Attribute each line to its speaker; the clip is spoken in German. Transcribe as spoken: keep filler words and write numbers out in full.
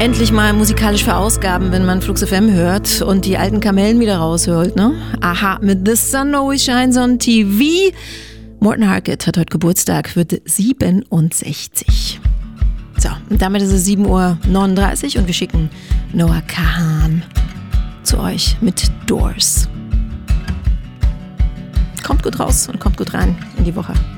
Speaker 1: Endlich mal musikalisch verausgaben, wenn man Flux F M hört und die alten Kamellen wieder rausholt, ne? Aha, mit The Sun Always Shines on T V. Morten Harkett hat heute Geburtstag, wird siebenundsechzig. So, und damit ist es sieben Uhr neununddreißig und wir schicken Noah Kahan zu euch mit Doors. Kommt gut raus und kommt gut rein in die Woche.